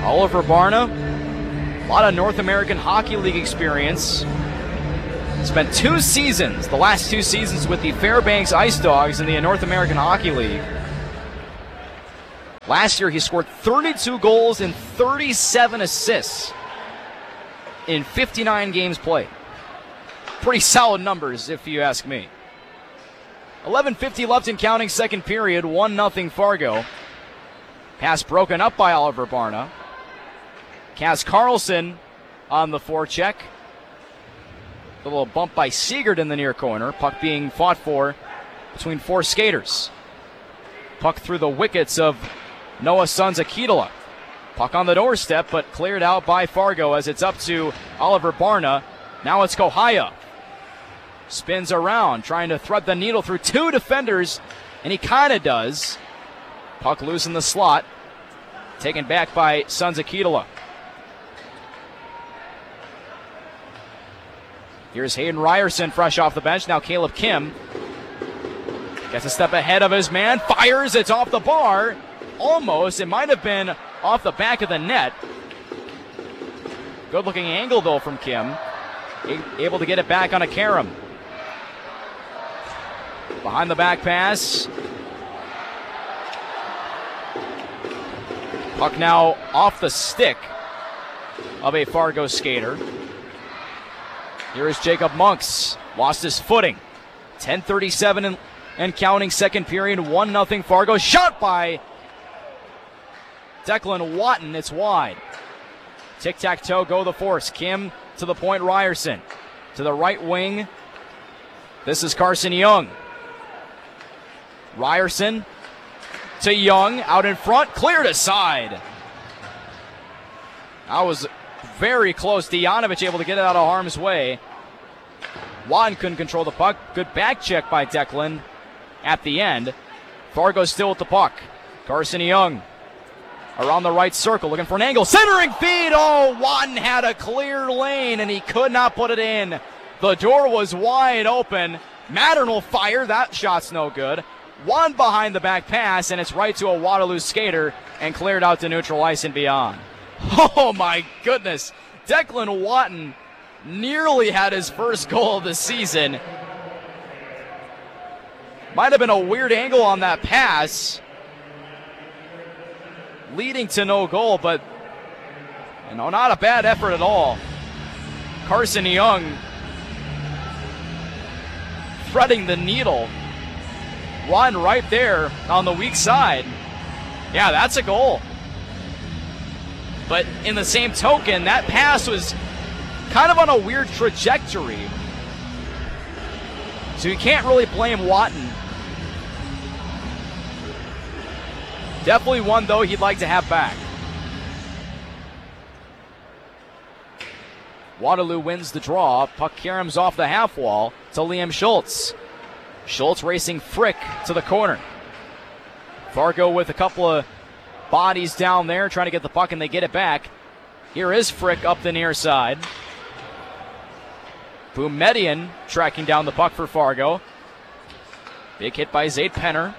Oliver Barna, a lot of North American Hockey League experience. Spent 2 seasons, the last 2 seasons, with the Fairbanks Ice Dogs in the North American Hockey League. Last year, he scored 32 goals and 37 assists in 59 games played. Pretty solid numbers, if you ask me. 11:50 left and counting, second period, 1-0 Fargo. Pass broken up by Oliver Barna. Kaz Carlson on the forecheck. A little bump by Siegert in the near corner. Puck being fought for between 4 skaters. Puck through the wickets of Noah Sanzakitala. Puck on the doorstep, but cleared out by Fargo as it's up to Oliver Barna. Now it's Kohaya. Spins around, trying to thread the needle through 2 defenders, and he kind of does. Puck loose in the slot. Taken back by Sanzakitala. Here's Hayden Ryerson fresh off the bench. Now Caleb Kim gets a step ahead of his man. Fires. It's off the bar. Almost. It might have been off the back of the net. Good looking angle though from Kim. Able to get it back on a Karam. Behind the back pass. Puck now off the stick of a Fargo skater. Here is Jacob Monks. Lost his footing. 10:37 and counting, second period. 1-0 Fargo. Shot by Declan Watton. It's wide. Tic-tac-toe, go the force. Kim to the point, Ryerson. To the right wing. This is Carson Young. Ryerson to Young. Out in front. Cleared aside. That was very close. Dejanovich able to get it out of harm's way. Watton couldn't control the puck. Good back check by Declan at the end. Fargo still with the puck. Carson Young around the right circle, looking for an angle. Centering feed. Oh, Watton had a clear lane, and he could not put it in. The door was wide open. Mattern will fire. That shot's no good. One behind the back pass, and it's right to a Waterloo skater and cleared out to neutral ice and beyond. Oh, my goodness. Declan Watton nearly had his first goal of the season. Might have been a weird angle on that pass, leading to no goal, but not a bad effort at all. Carson Young threading the needle. One right there on the weak side. Yeah, that's a goal. But in the same token, that pass was kind of on a weird trajectory. So you can't really blame Watton. Definitely one, though, he'd like to have back. Waterloo wins the draw. Puck caroms off the half wall to Liam Schultz. Schultz racing Frick to the corner. Fargo with a couple of bodies down there trying to get the puck, and they get it back. Here is Frick up the near side. Boumedian tracking down the puck for Fargo. Big hit by Zayt Penner.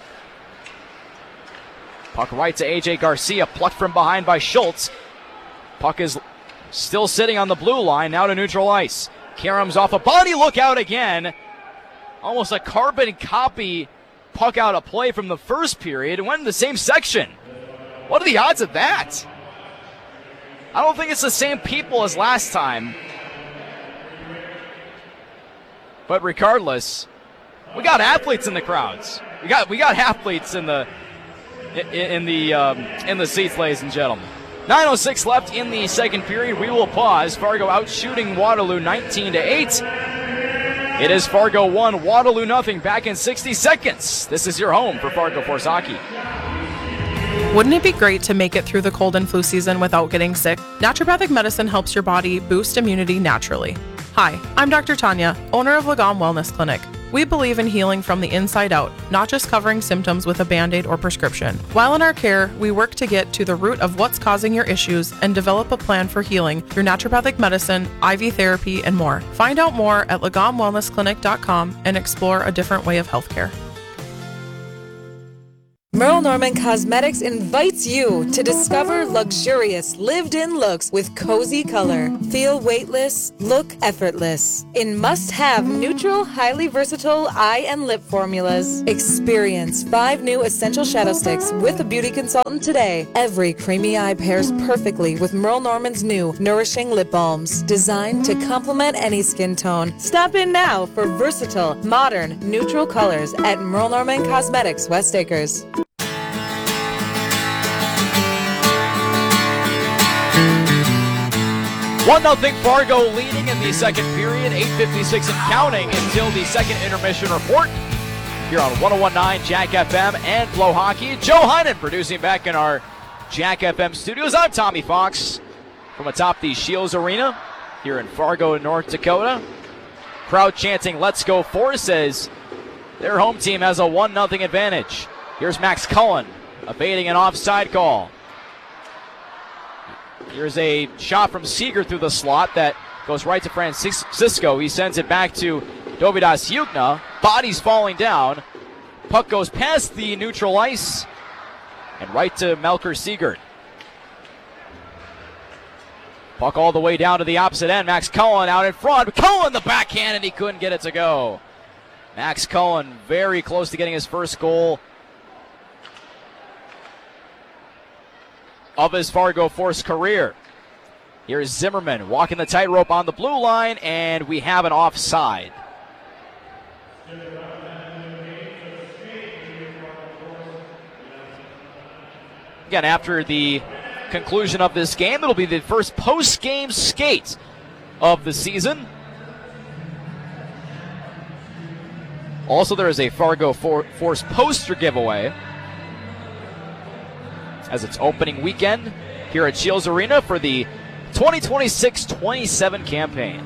Puck right to AJ Garcia, plucked from behind by Schultz. Puck is still sitting on the blue line, now to neutral ice. Karam's off a body, look out again. Almost a carbon copy puck out of play from the first period. It went in the same section. What are the odds of that? I don't think it's the same people as last time. But regardless, we got athletes in the crowds. We got athletes in the seats, ladies and gentlemen. 9:06 left in the second period. We will pause. Fargo out shooting Waterloo 19-8. It is Fargo 1, Waterloo nothing. Back in 60 seconds. This is your home for Fargo Force Hockey. Wouldn't it be great to make it through the cold and flu season without getting sick? Naturopathic medicine helps your body boost immunity naturally. Hi, I'm Dr. Tanya, owner of Lagom Wellness Clinic. We believe in healing from the inside out, not just covering symptoms with a Band-Aid or prescription. While in our care, we work to get to the root of what's causing your issues and develop a plan for healing through naturopathic medicine, IV therapy, and more. Find out more at lagomwellnessclinic.com and explore a different way of healthcare. Merle Norman Cosmetics invites you to discover luxurious lived-in looks with cozy color. Feel weightless, look effortless. In must-have neutral, highly versatile eye and lip formulas. Experience 5 new essential shadow sticks with a beauty consultant today. Every creamy eye pairs perfectly with Merle Norman's new nourishing lip balms, designed to complement any skin tone. Stop in now for versatile, modern, neutral colors at Merle Norman Cosmetics, West Acres. 1-0 Fargo leading in the second period, 8:56 and counting until the second intermission report. Here on 101.9 Jack FM and Flow Hockey. Joe Heinen producing back in our Jack FM studios. I'm Tommy Fox from atop the Shields Arena here in Fargo, North Dakota. Crowd chanting, "Let's go Force," as their home team has a 1-0 advantage. Here's Max Cullen evading an offside call. Here's a shot from Seeger through the slot that goes right to Francisco. He sends it back to Dovydas Yukna. Body's falling down. Puck goes past the neutral ice and right to Melker Seeger. Puck all the way down to the opposite end. Max Cullen out in front. Cullen the backhand, and he couldn't get it to go. Max Cullen very close to getting his first goal of his Fargo Force career. Here's Zimmerman walking the tightrope on the blue line, and we have an offside. Again, after the conclusion of this game, it'll be the first post-game skate of the season. Also, there is a Fargo Force poster giveaway, as it's opening weekend here at Shields Arena for the 2026-27 campaign.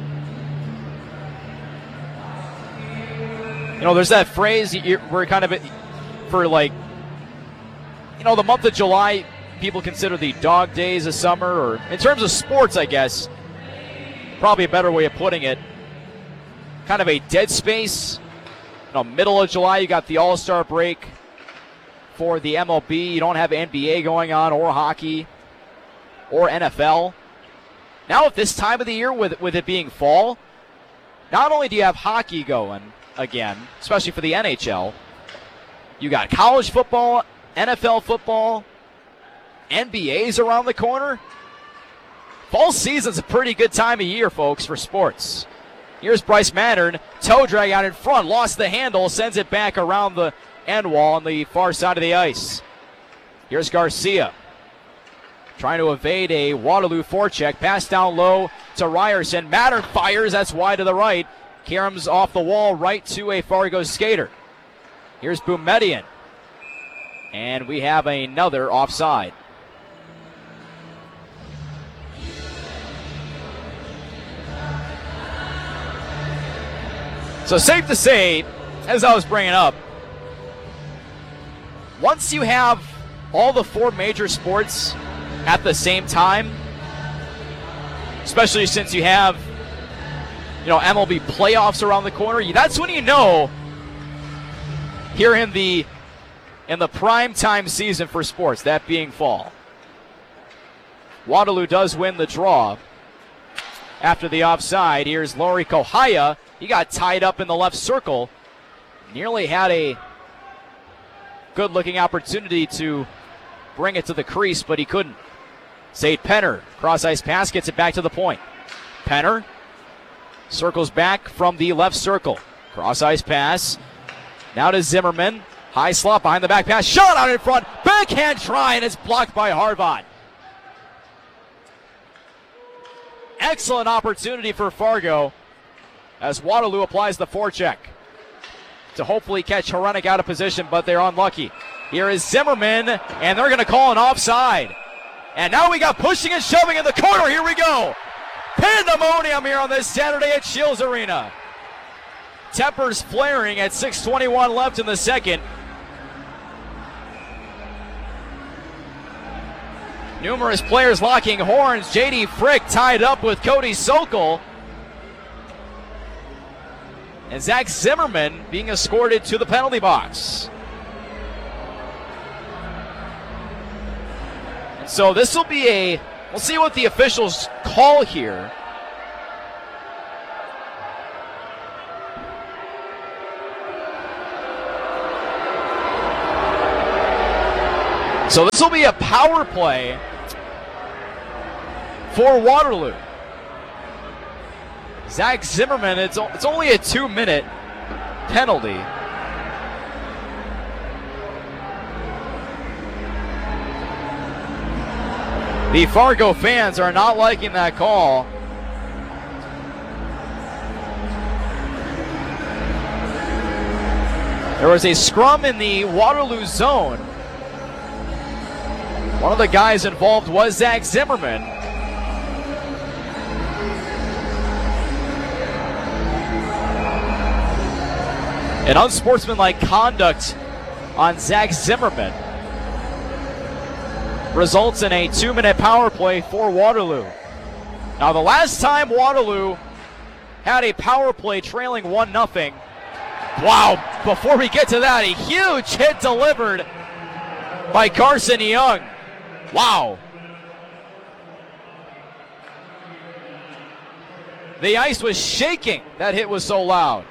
You know, there's that phrase, we're kind of, for like, you know, the month of July, people consider the dog days of summer, or in terms of sports, I guess, probably a better way of putting it, kind of a dead space. You know, middle of July, you got the All-Star break for the MLB. You don't have NBA going on, or hockey, or NFL. Now at this time of the year, with it being fall, not only do you have hockey going again, especially for the NHL, you got college football, NFL football, NBA's around the corner. Fall season's a pretty good time of year, folks, for sports. Here's Bryce Mattern, toe drag out in front, lost the handle, sends it back around the end wall on the far side of the ice. Here's Garcia trying to evade a Waterloo forecheck. Pass down low to Ryerson. Mattern fires, that's wide to the right. Karam's off the wall right to a Fargo skater. Here's Boumedian. And we have another offside. So safe to say, as I was bringing up, once you have all the 4 major sports at the same time, especially since you have, you know, MLB playoffs around the corner, that's when you know here in the prime time season for sports, that being fall. Waterloo does win the draw after the offside. Here's Lauri Kohaya. He got tied up in the left circle. Nearly had a good-looking opportunity to bring it to the crease, but he couldn't. Sade Penner, cross-ice pass, gets it back to the point. Penner circles back from the left circle. Cross-ice pass. Now to Zimmerman. High slot behind the back pass. Shot out in front. Backhand try, and it's blocked by Harvard. Excellent opportunity for Fargo as Waterloo applies the forecheck to hopefully catch Hrenak out of position, but they're unlucky. Here is Zimmerman, and they're going to call an offside. And now we got pushing and shoving in the corner. Here we go. Pandemonium here on this Saturday at Shields Arena. Tempers flaring at 6:21 left in the second. Numerous players locking horns. J.D. Frick tied up with Cody Sokol. And Zach Zimmerman being escorted to the penalty box. So this will be we'll see what the officials call here. So this will be a power play for Waterloo. Zach Zimmerman, it's only a 2-minute penalty. The Fargo fans are not liking that call. There was a scrum in the Waterloo zone. One of the guys involved was Zach Zimmerman. An unsportsmanlike conduct on Zach Zimmerman results in a 2-minute power play for Waterloo. Now, the last time Waterloo had a power play trailing 1-0, wow, before we get to that, a huge hit delivered by Carson Young. Wow. The ice was shaking. That hit was so loud.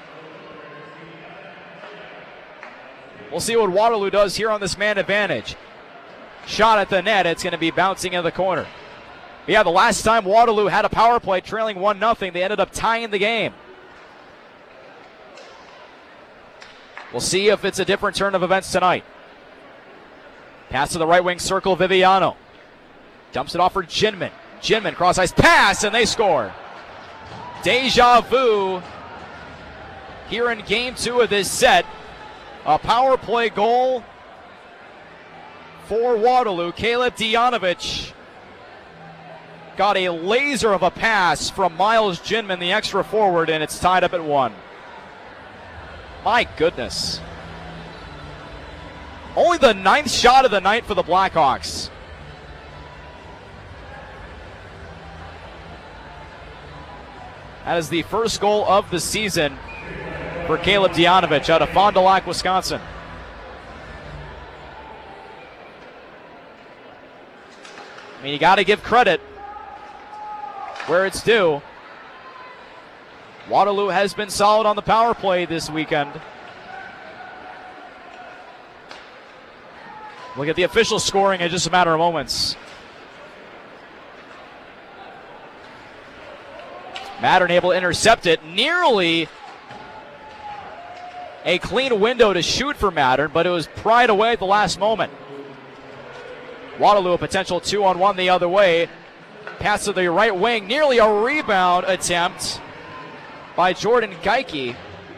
We'll see what Waterloo does here on this man advantage. Shot at the net. It's going to be bouncing in the corner. But yeah, the last time Waterloo had a power play trailing 1-0, they ended up tying the game. We'll see if it's a different turn of events tonight. Pass to the right wing circle, Viviano. Dumps it off for Ginman. Ginman, cross ice pass, and they score. Deja vu here in game 2 of this set. A power play goal for Waterloo. Caleb Dianovich got a laser of a pass from Miles Ginman, the extra forward, and it's tied up at 1. My goodness. Only the 9th shot of the night for the Blackhawks. That is the first goal of the season for Caleb Dianovich out of Fond du Lac, Wisconsin. I mean, you got to give credit where it's due. Waterloo has been solid on the power play this weekend. Look at the official scoring in just a matter of moments. Mattern able to intercept it. Nearly a clean window to shoot for Mattern, but it was pried away at the last moment. Waterloo a potential 2-on-1 the other way. Pass to the right wing. Nearly a rebound attempt by Jordan Geike.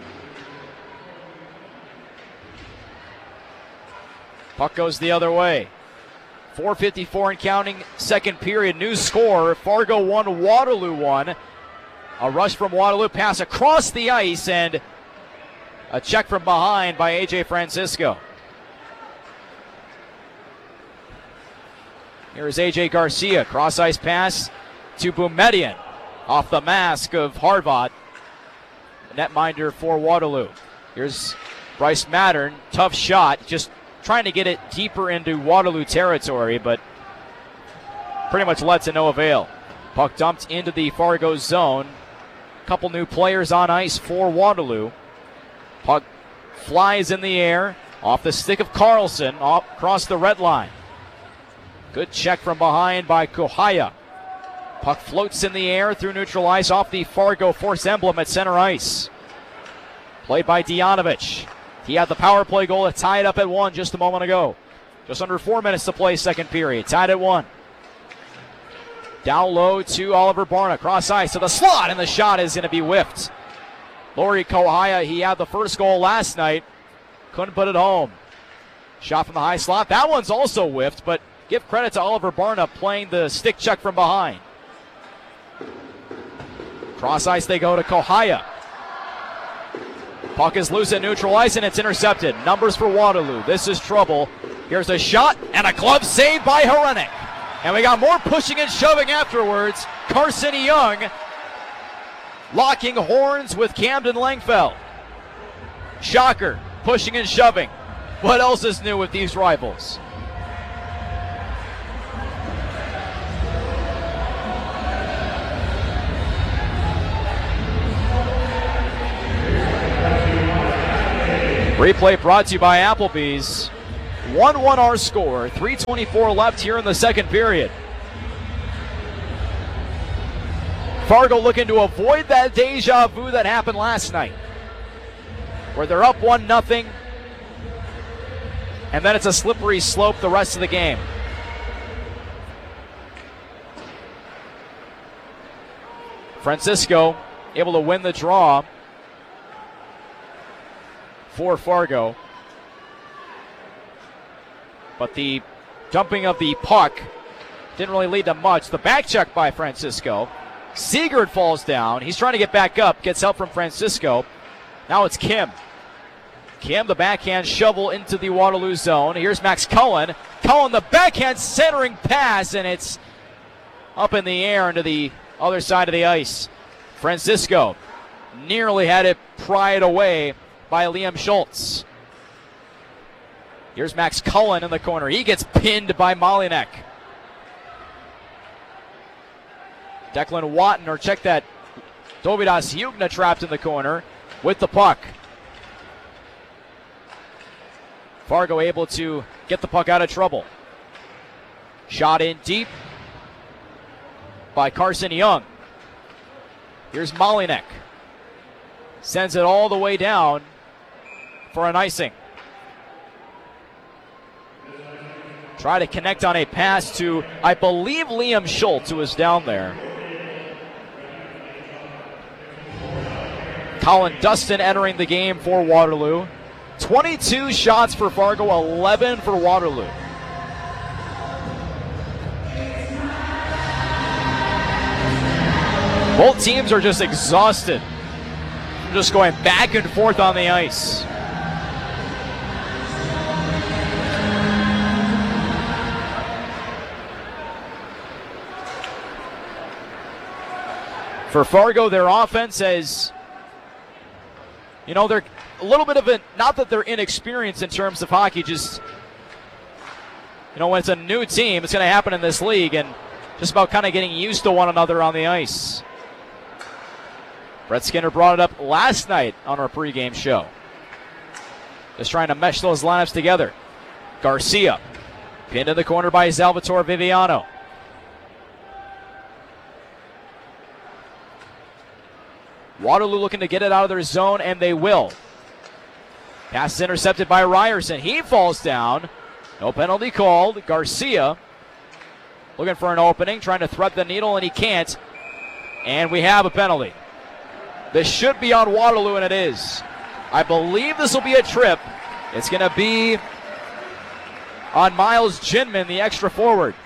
Puck goes the other way. 4:54 and counting, second period. New score, Fargo 1, Waterloo 1. A rush from Waterloo, pass across the ice, and a check from behind by A.J. Francisco. Here's A.J. Garcia, cross-ice pass to Boumediene. Off the mask of Harvat. Netminder for Waterloo. Here's Bryce Mattern, tough shot, just trying to get it deeper into Waterloo territory, but pretty much led to no avail. Puck dumped into the Fargo zone. Couple new players on ice for Waterloo. Puck flies in the air off the stick of Carlson, across the red line. Good check from behind by Kohaya. Puck floats in the air through neutral ice off the Fargo Force emblem at center ice. Played by Dianovich. He had the power play goal to tie it up at 1 just a moment ago. Just under 4 minutes to play second period. Tied at 1. Down low to Oliver Barna. Cross ice to the slot, and the shot is going to be whiffed. Laurie Kohaya, he had the first goal last night. Couldn't put it home. Shot from the high slot. That one's also whiffed, but give credit to Oliver Barna playing the stick check from behind. Cross ice they go to Kohaya. Puck is loose at neutral ice, and it's intercepted. Numbers for Waterloo. This is trouble. Here's a shot, and a glove saved by Hrenek. And we got more pushing and shoving afterwards. Carson Young locking horns with Camden Langfeld. Shocker, pushing and shoving. What else is new with these rivals? Replay brought to you by Applebee's. 1-1 our score. 3:24 left here in the second period. Fargo looking to avoid that deja vu that happened last night, where they're up 1-0, and then it's a slippery slope the rest of the game. Francisco able to win the draw for Fargo. But the dumping of the puck didn't really lead to much. The back check by Francisco. Sigurd falls down. He's trying to get back up. Gets help from Francisco. Now it's Kim. Kim, the backhand shovel into the Waterloo zone. Here's Max Cullen. Cullen, the backhand centering pass, and it's up in the air into the other side of the ice. Francisco nearly had it pried away by Liam Schultz. Here's Max Cullen in the corner. He gets pinned by Molinek. Declan Watton, or check that, Dovydas Jugna trapped in the corner with the puck. Fargo able to get the puck out of trouble. Shot in deep by Carson Young. Here's Molinek. Sends it all the way down for an icing. Try to connect on a pass to, I believe, Liam Schultz, who was down there. Colin Dustin entering the game for Waterloo. 22 shots for Fargo, 11 for Waterloo. Both teams are just exhausted. Just going back and forth on the ice. For Fargo, their offense has, they're a little bit of a, not that they're inexperienced in terms of hockey, just, when it's a new team, it's going to happen in this league, and just about kind of getting used to one another on the ice. Brett Skinner brought it up last night on our pregame show. Just trying to mesh those lineups together. Garcia, pinned in the corner by Salvatore Viviano. Waterloo looking to get it out of their zone, and they will. Pass is intercepted by Ryerson. He falls down. No penalty called. Garcia looking for an opening, trying to thread the needle, and he can't. And we have a penalty. This should be on Waterloo, and it is. I believe this will be a trip. It's going to be on Miles Ginman, the extra forward.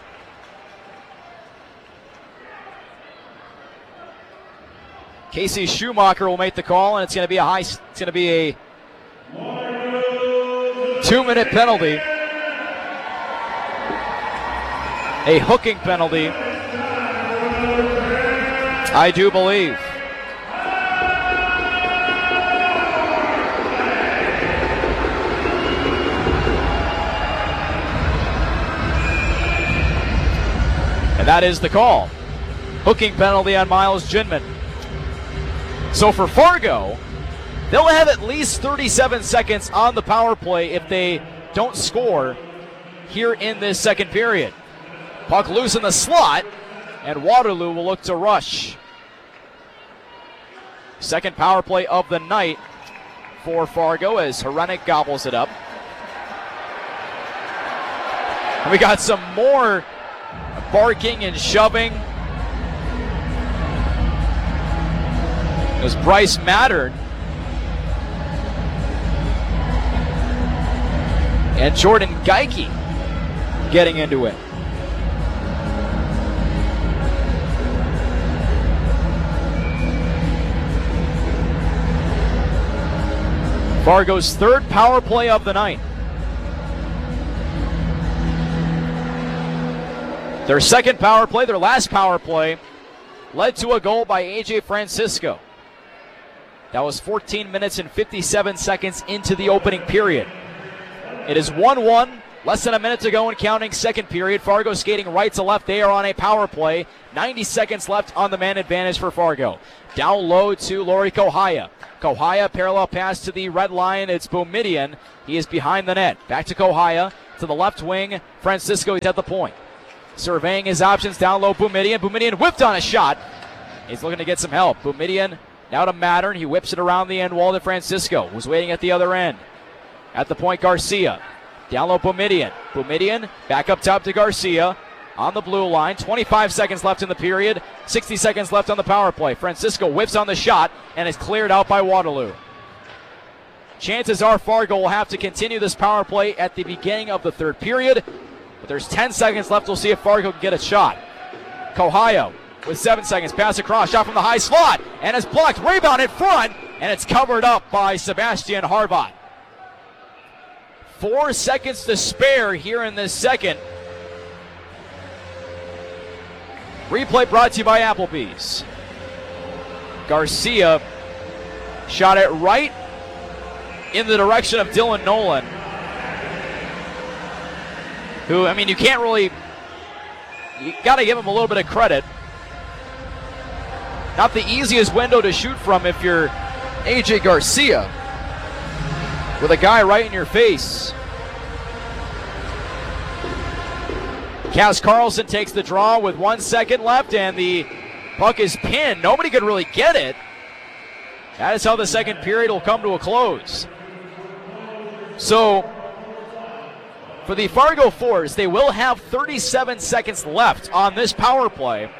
Casey Schumacher will make the call, and it's going to be a 2-minute penalty. A hooking penalty, I do believe. And that is the call. Hooking penalty on Miles Ginman. So for Fargo, they'll have at least 37 seconds on the power play if they don't score here in this second period. Puck loose in the slot, and Waterloo will look to rush. Second power play of the night for Fargo as Hrenek gobbles it up. And we got some more barking and shoving as Bryce Mattern and Jordan Geike getting into it. Fargo's third power play of the night. Their second power play, their last power play, led to a goal by AJ Francisco. That was 14 minutes and 57 seconds into the opening period. It is 1-1, Less than a minute to go and counting, second period. Fargo skating right to left. They are on a power play. 90 seconds left on the man advantage for Fargo. Down low to Lori Kohaya. Kohaya, parallel pass to the red line. It's Boumediene. He is behind the net. Back to Kohaya. To the left wing. Francisco, he's at the point. Surveying his options. Down low, Boumediene. Boumediene whipped on a shot. He's looking to get some help. Boumediene now to Mattern. He whips it around the end wall to Francisco, who's waiting at the other end. At the point, Garcia. Down low, Boumediene. Boumediene back up top to Garcia. On the blue line. 25 seconds left in the period. 60 seconds left on the power play. Francisco whips on the shot and is cleared out by Waterloo. Chances are Fargo will have to continue this power play at the beginning of the third period. But there's 10 seconds left. We'll see if Fargo can get a shot. Kohio with 7 seconds. Pass across. Shot from the high slot. And it's blocked. Rebound in front. And it's covered up by Sebastian Harbat. 4 seconds to spare here in this second. Replay brought to you by Applebee's. Garcia shot it right in the direction of Dylan Nolan, who, I mean, you can't really, you got to give him a little bit of credit. Not the easiest window to shoot from if you're AJ Garcia, with a guy right in your face. Cass Carlson takes the draw with 1 second left, and the puck is pinned. Nobody could really get it. That is how the second period will come to a close. So, for the Fargo Force, they will have 37 seconds left on this power play.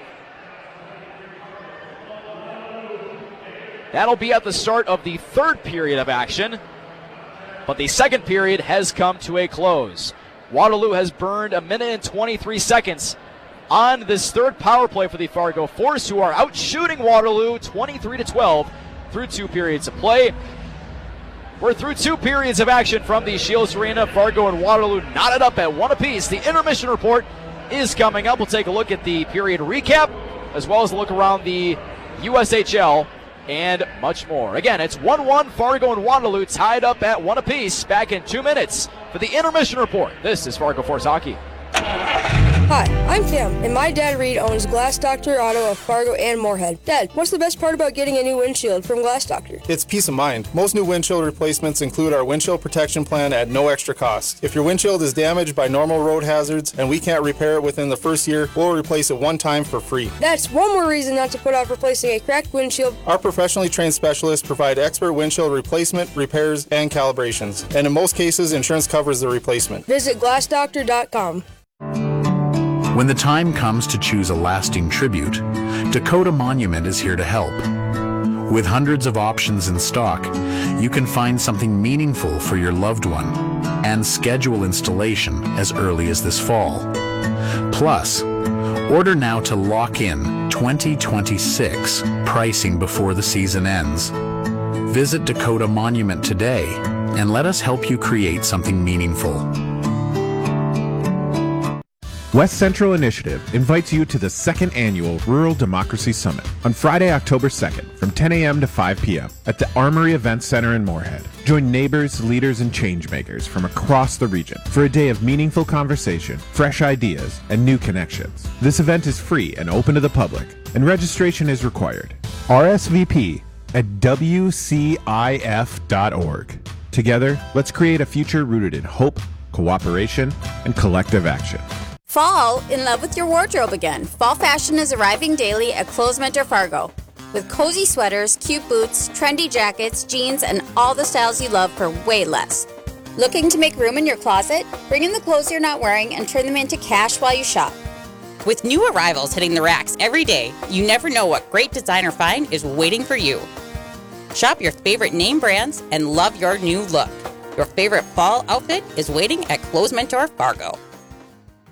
That'll be at the start of the third period of action, but the second period has come to a close. Waterloo has burned 1 minute and 23 seconds on this third power play for the Fargo Force, who are out shooting Waterloo 23-12 through 2 periods of play. We're through 2 periods of action from the Shields Arena. Fargo and Waterloo knotted up at 1 apiece. The intermission report is coming up. We'll take a look at the period recap, as well as a look around the USHL and much more. Again, it's 1-1, Fargo and Waterloo tied up at 1 apiece. Back in 2 minutes for the intermission report. This is Fargo Force Hockey. Hi, I'm Cam, and my dad Reed owns Glass Doctor Auto of Fargo and Moorhead. Dad, what's the best part about getting a new windshield from Glass Doctor? It's peace of mind. Most new windshield replacements include our windshield protection plan at no extra cost. If your windshield is damaged by normal road hazards and we can't repair it within the first year, we'll replace it one time for free. That's one more reason not to put off replacing a cracked windshield. Our professionally trained specialists provide expert windshield replacement, repairs, and calibrations. And in most cases, insurance covers the replacement. Visit glassdoctor.com. When the time comes to choose a lasting tribute, Dakota Monument is here to help. With hundreds of options in stock, you can find something meaningful for your loved one and schedule installation as early as this fall. Plus, order now to lock in 2026 pricing before the season ends. Visit Dakota Monument today and let us help you create something meaningful. West Central Initiative invites you to the 2nd Annual Rural Democracy Summit on Friday, October 2nd from 10 a.m. to 5 p.m. at the Armory Event Center in Moorhead. Join neighbors, leaders, and changemakers from across the region for a day of meaningful conversation, fresh ideas, and new connections. This event is free and open to the public, and registration is required. RSVP at WCIF.org. Together, let's create a future rooted in hope, cooperation, and collective action. Fall in love with your wardrobe again. Fall fashion is arriving daily at Clothes Mentor Fargo. With cozy sweaters, cute boots, trendy jackets, jeans, and all the styles you love for way less. Looking to make room in your closet? Bring in the clothes you're not wearing and turn them into cash while you shop. With new arrivals hitting the racks every day, you never know what great designer find is waiting for you. Shop your favorite name brands and love your new look. Your favorite fall outfit is waiting at Clothes Mentor Fargo.